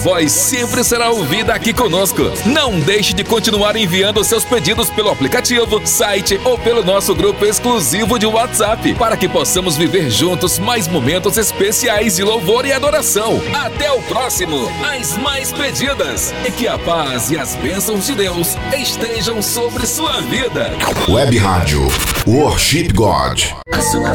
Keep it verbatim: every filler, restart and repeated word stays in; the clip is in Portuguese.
voz sempre será ouvida aqui conosco. Não deixe de continuar enviando seus pedidos pelo aplicativo, site ou pelo nosso grupo exclusivo de WhatsApp, para que possamos viver juntos mais momentos especiais de louvor e adoração. Até o próximo, as mais pedidas. E que a paz e as bênçãos de Deus estejam sobre sua vida. Web Rádio Worship God. A sua